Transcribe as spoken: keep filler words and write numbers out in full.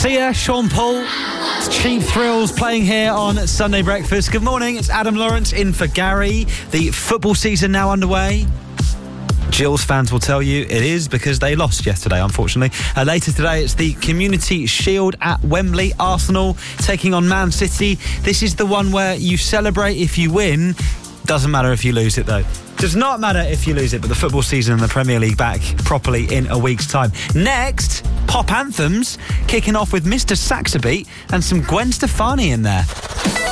Sia, Sean Paul, it's Cheap Thrills playing here on Sunday Breakfast. Good morning, it's Adam Lawrence in for Gary. The football season now underway. Gills fans will tell you it is because they lost yesterday, unfortunately. Uh, later today, it's the Community Shield at Wembley. Arsenal taking on Man City. This is the one where you celebrate if you win. Doesn't matter if you lose it, though. Does not matter if you lose it, but the football season and the Premier League back properly in a week's time. Next, pop anthems, kicking off with Mister Saxabeat and some Gwen Stefani in there.